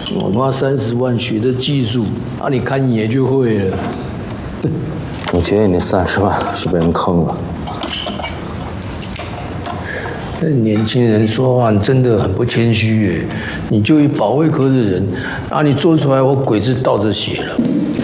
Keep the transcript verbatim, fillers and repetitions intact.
我花三十万学的技术，啊，你看也就会了。 我觉得你那三十万是被人坑了。 那年轻人说话真的很不谦虚耶！你就一保卫科的人，啊，你做出来我鬼子倒着写了。